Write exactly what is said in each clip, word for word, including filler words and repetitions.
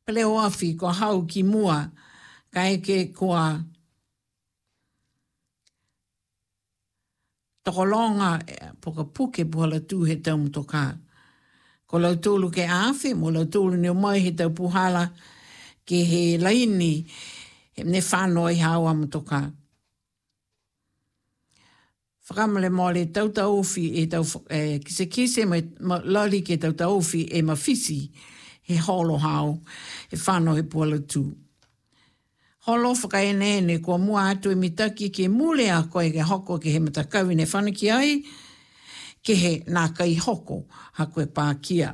peleo afi ko hau ki mua, ka eke kua tokolonga poka puke puhala tu he tau mtoka. Ko lau tōlu ke awhi, mo lau tōlu ni o mai he tau puhala ke he laini ne whanoi hawa mtoka. Whakamale mole tau tau ofi e tau e, kise kise ma, ma lali ke tau tau ofi e mawhisi he holo hao he whanoi puhala tu. Holo whakaene ne kua mua atu e mitaki ke mule a koe ke hoko ke he matakau ne whanaki ai, ke he nā kai hoko ha koe pākia.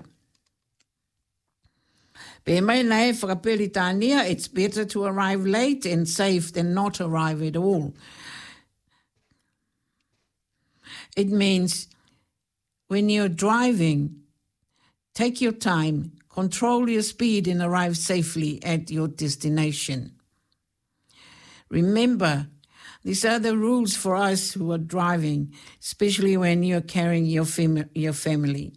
Pe mai nei whakapeli tānia, it's better to arrive late and safe than not arrive at all. It means when you're driving, take your time, control your speed and arrive safely at your destination. Remember, these are the rules for us who are driving, especially when you're carrying your, fam- your family.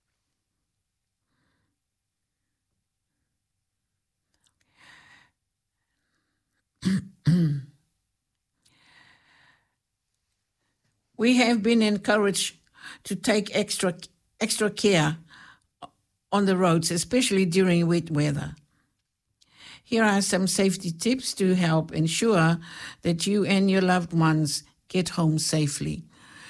We have been encouraged to take extra, extra care on the roads, especially during wet weather. Here are some safety tips to help ensure that you and your loved ones get home safely.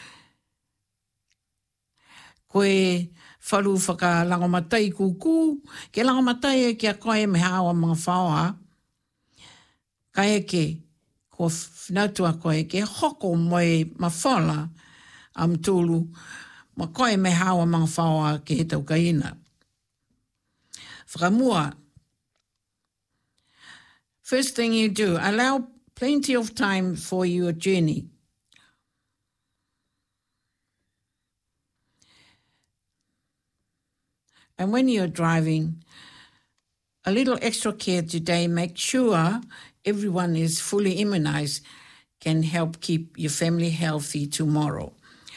Koe wharu whaka langomatai kuku, ke langomatai e kia koe me hawa mga whaoa, ka eke ko whinautua koe ke hoko moe mawhala am tūlu, ma koe me hawa mga whaoa ke he tau kaina. Whakamua. First thing you do, allow plenty of time for your journey. And when you're driving, a little extra care today, make sure everyone is fully immunized, can help keep your family healthy tomorrow.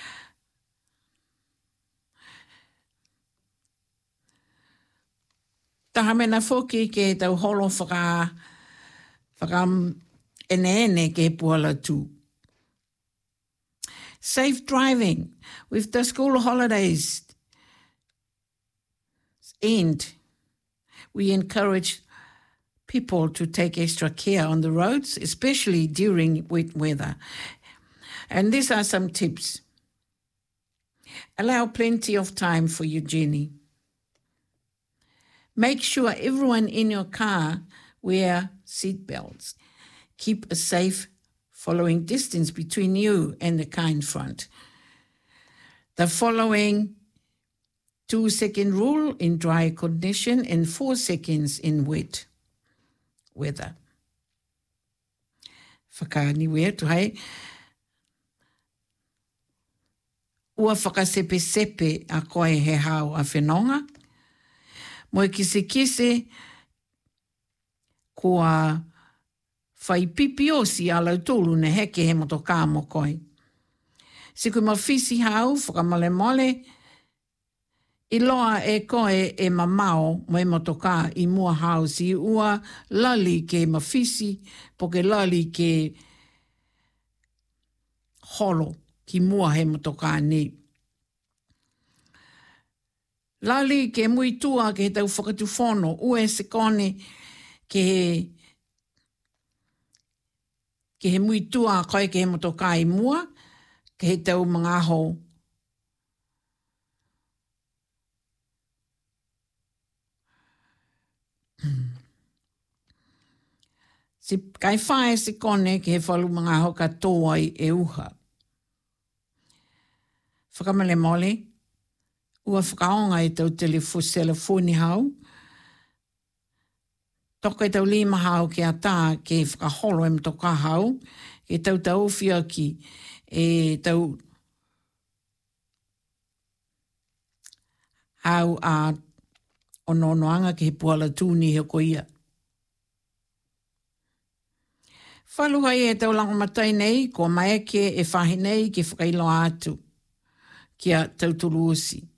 Tahamena foki ke tau holo whaka Whakam ene ene ke puala tū. Safe driving. With the school holidays end, we encourage people to take extra care on the roads, especially during wet weather. And these are some tips. Allow plenty of time for your journey. Make sure everyone in your car wear seat belts. Keep a safe following distance between you and the car in front. The following two second rule in dry condition and four seconds in wet weather. Whakaani wea tu hai. Ua whakasepe sepe a koe he hao a whenonga. Moe kise kise kua whai pipi osi a lau tōlu ne heke he motoka mo koe. Siku mawhisi hau, whakamale mole, i loa e koe e mamao mo e motoka i mua hau si ua lali ke mawhisi, po ke lali ke holo ki mua he motoka ni. Lali ke mui tua ke he tau whakatufono, ue se kone ke he, ke he mui tua koe ke he motoka i mua, ke he tau mga aho. Si kai whae se kone ke he whalu mga aho ka tōai e uha. Whakamale mole, ua whakaonga i tau telefoni hau, toka i tau lima hau ke a tā ke whakaholo e mtoka hau, ke tau tau whia ki e tau hau a ononoanga ke he puala tūni he ko ia. Whaluhai e tau langamatai nei, ko mai ke e whahi nei ke whakailo atu ki a tau tuluosi.